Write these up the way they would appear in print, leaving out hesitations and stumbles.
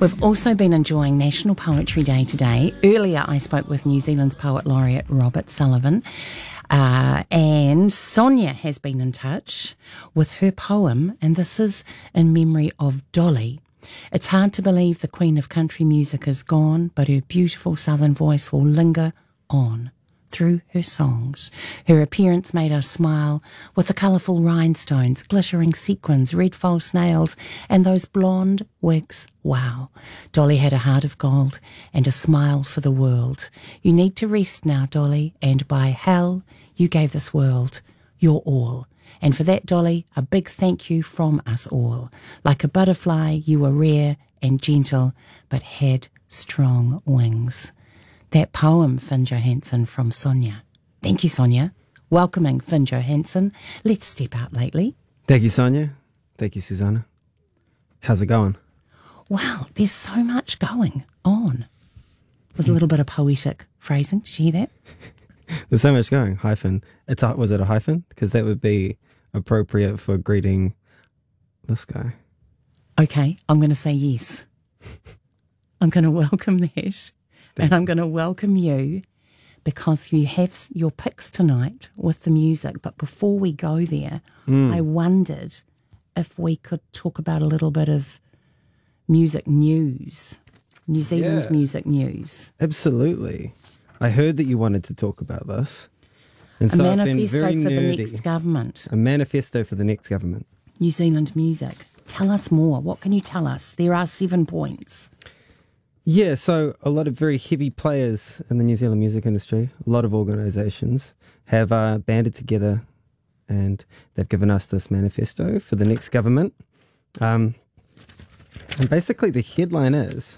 We've also been enjoying National Poetry Day today. Earlier, I spoke with New Zealand's Poet Laureate Robert Sullivan, and Sonia has been in touch with her poem, and this is in memory of Dolly. It's hard to believe the Queen of Country Music is gone, but her beautiful southern voice will linger on through her songs. Her appearance made us smile with the colourful rhinestones, glittering sequins, red false nails, and those blonde wigs. Wow. Dolly had a heart of gold and a smile for the world. You need to rest now, Dolly, and by hell, you gave this world your all. And for that, Dolly, a big thank you from us all. Like a butterfly, you were rare and gentle, but had strong wings. That poem, Finn Johansson, from Sonia. Thank you, Sonia. Welcoming Finn Johansson. Let's step out lately. Thank you, Sonia. Thank you, Susanna. How's it going? Wow, there's so much going on. It was a little bit of poetic phrasing. Did you hear that? There's so much going. Hyphen. Was it a hyphen? Because that would be appropriate for greeting this guy. Okay, I'm going to say yes. I'm going to welcome that. And I'm going to welcome you because you have your picks tonight with the music. But before we go there, I wondered if we could talk about a little bit of music news, New Zealand music news. Absolutely. I heard that you wanted to talk about this. And a manifesto for the next government. A manifesto for the next government. New Zealand music. Tell us more. What can you tell us? There are 7 points. Yeah, so a lot of very heavy players in the New Zealand music industry, a lot of organisations have banded together and they've given us this manifesto for the next government. And basically the headline is,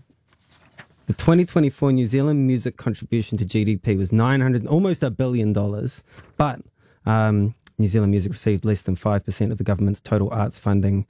the 2024 New Zealand music contribution to GDP was almost $1 billion, but New Zealand music received less than 5% of the government's total arts funding.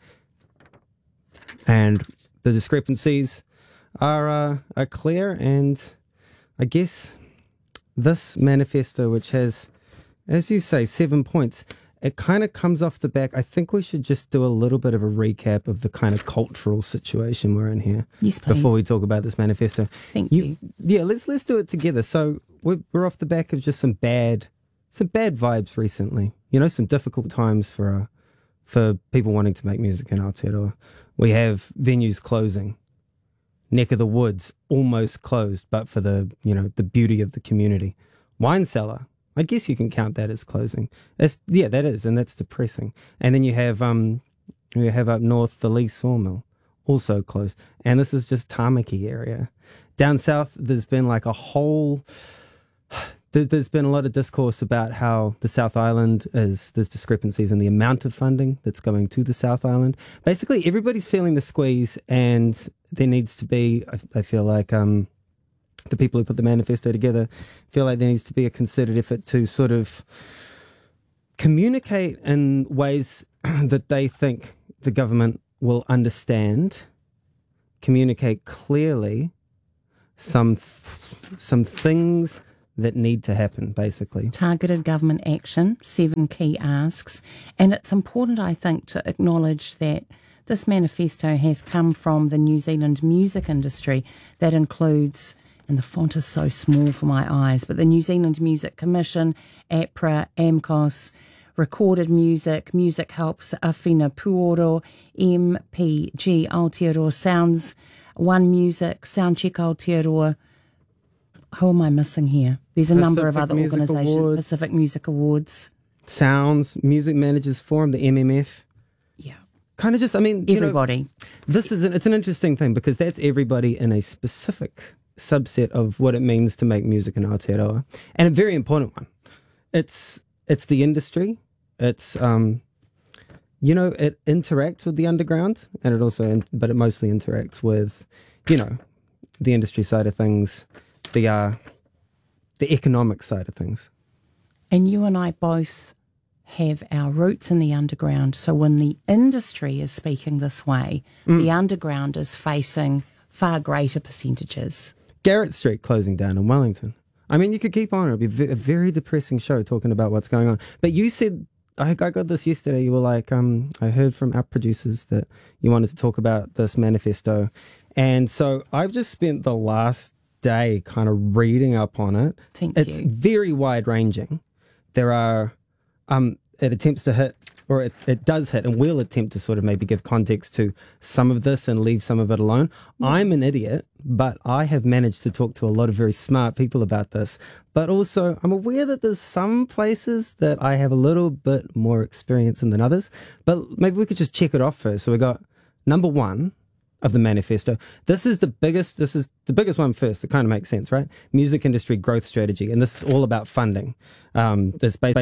And the discrepancies are clear, and I guess this manifesto, which has, as you say, 7 points, it kind of comes off the back. I think we should just do a little bit of a recap of the kind of cultural situation we're in here. Yes, please. Before we talk about this manifesto. Thank you. Yeah, let's do it together. So we're off the back of just some bad vibes recently. You know, some difficult times for people wanting to make music in Aotearoa. We have venues closing. Neck of the Woods almost closed, but for the beauty of the community. Wine cellar, I guess you can count that as closing. That is, and that's depressing. And then you have up north the Lee Sawmill, also closed. And this is just Tamaki area. Down south, there's been there's been a lot of discourse about how the South Island there's discrepancies in the amount of funding that's going to the South Island. Basically, everybody's feeling the squeeze, and there needs to be, I feel like the people who put the manifesto together feel like there needs to be a concerted effort to sort of communicate in ways that they think the government will understand, communicate clearly some things that need to happen, basically. Targeted government action, 7 key asks. And it's important, I think, to acknowledge that this manifesto has come from the New Zealand music industry. That includes, and the font is so small for my eyes, but the New Zealand Music Commission, APRA, AMCOS, Recorded Music, Music Helps, Awhina Puoro, MPG Aotearoa Sounds, One Music, Soundcheck Aotearoa. Who am I missing here? There's a number of other organisations. Pacific Music Awards. Sounds, Music Managers Forum, the MMF. Yeah. Kind of just, everybody. It's an interesting thing because that's everybody in a specific subset of what it means to make music in Aotearoa. And a very important one. It's the industry. It's, it interacts with the underground, and but it mostly interacts with, the industry side of things, the economic side of things. And you and I both have our roots in the underground. So when the industry is speaking this way, the underground is facing far greater percentages. Garrett Street closing down in Wellington. You could keep on. It would be a very depressing show talking about what's going on. But you said, I got this yesterday, you were like, I heard from our producers that you wanted to talk about this manifesto. And so I've just spent the last day kind of reading up on it. It's very wide ranging. There are, it attempts to hit, or it does hit, and will attempt to sort of maybe give context to some of this and leave some of it alone. I'm an idiot, but I have managed to talk to a lot of very smart people about this. But also, I'm aware that there's some places that I have a little bit more experience in than others. But maybe we could just check it off first. So we got number 1 of the manifesto. This is the biggest one first. It kind of makes sense, right? Music industry growth strategy. And this is all about funding. There's